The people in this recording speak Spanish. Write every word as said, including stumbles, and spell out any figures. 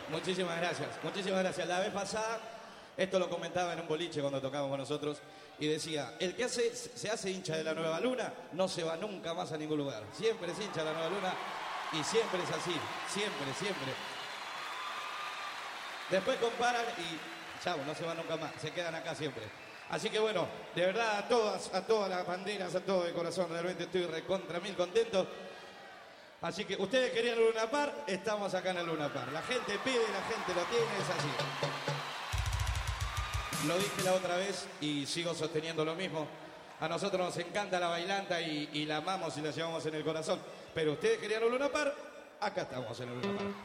Muchísimas gracias, muchísimas gracias. La vez pasada, esto lo comentaba en un boliche cuando tocábamos con nosotros, y decía, el que hace, se hace hincha de la Nueva Luna no se va nunca más a ningún lugar. Siempre es hincha de la Nueva Luna y siempre es así, siempre, siempre. Después comparan y chavo, no se van nunca más, se quedan acá siempre. Así que bueno, de verdad a todas, a todas las banderas, a todo de corazón, realmente estoy recontra mil contento. Así que ustedes querían un Luna Park, estamos acá en el Luna Park. La gente pide, la gente lo tiene, es así. Lo dije la otra vez y sigo sosteniendo lo mismo. A nosotros nos encanta la bailanta y, y la amamos y la llevamos en el corazón. Pero ustedes querían un Luna Park, acá estamos en el Luna Park.